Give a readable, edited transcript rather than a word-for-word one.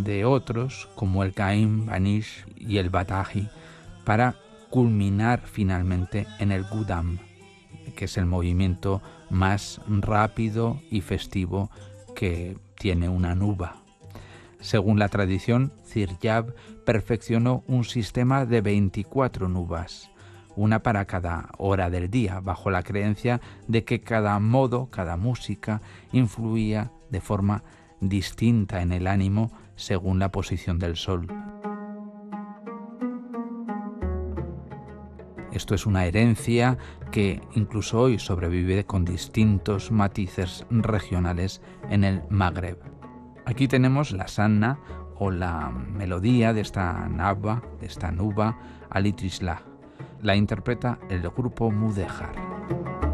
de otros como el Qaim, Banish y el Batahi, para culminar finalmente en el Gudam, que es el movimiento más rápido y festivo que tiene una nuba. Según la tradición, Ziryab perfeccionó un sistema de 24 nubas, una para cada hora del día, bajo la creencia de que cada modo, cada música, influía de forma distinta en el ánimo según la posición del sol. Esto es una herencia que incluso hoy sobrevive con distintos matices regionales en el Magreb. Aquí tenemos la sanna o la melodía de esta nuba, Alitrislah. La interpreta el grupo Mudéjar.